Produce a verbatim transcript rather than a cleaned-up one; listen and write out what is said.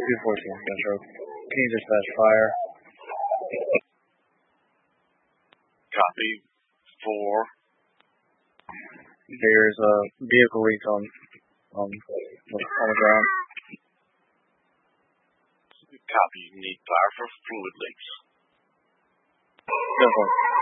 two fourteen, Metro. Can you dispatch fire? Copy. Four. There's a vehicle leak on on, on the ground. Copy. Need fire for fluid leaks. Definitely.